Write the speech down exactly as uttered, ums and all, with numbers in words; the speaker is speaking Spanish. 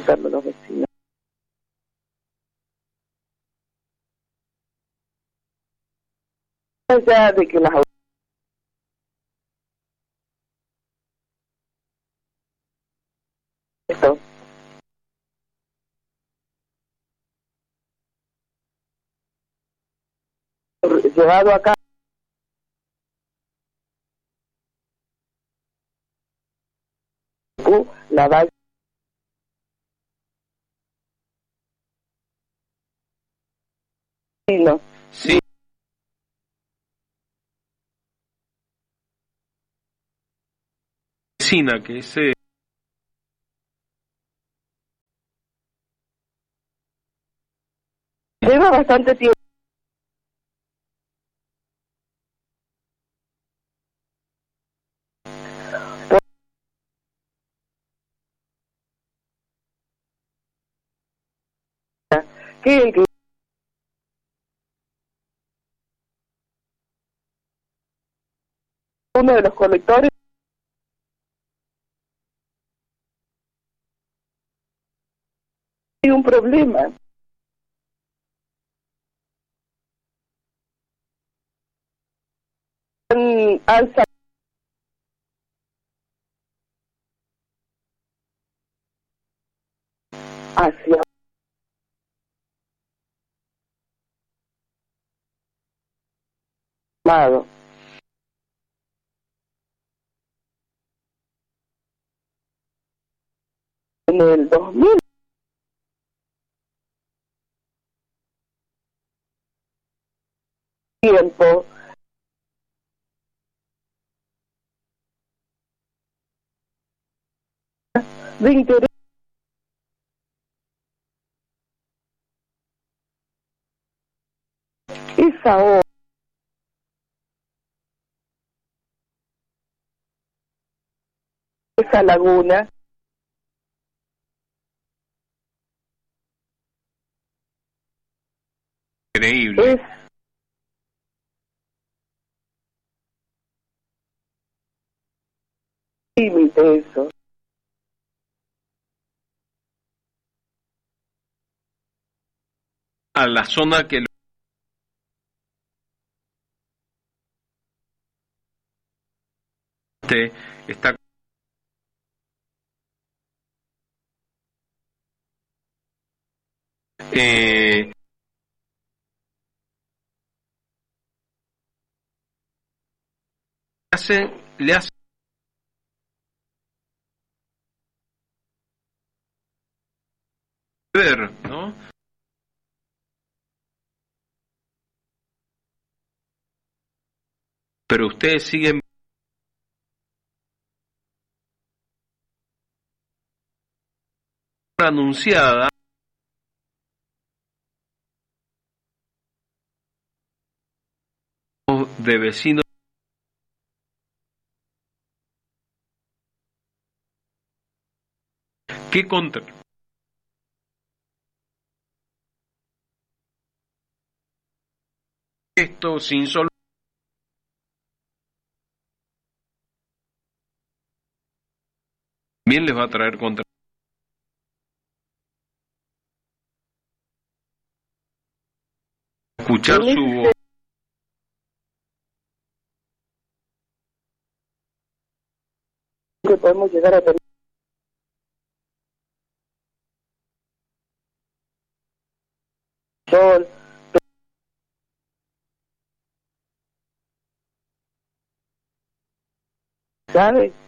contando los vecinos. Ya de que las esto llevado acá la va no. Sí. Vecina, que ese lleva bastante tiempo. Que el que uno de los colectores tiene un problema. Alza hacia Amado. En el dos mil tiempo de interés esa obra, esa laguna increíble. es límite eso. A la zona que este está eh, hace, le hace ver, ¿no? Pero ustedes siguen anunciada de vecinos. ¿Qué contra? Esto sin solo bien les va a traer contra escuchar su voz. Que podemos llegar a tener sol, ¿sabes?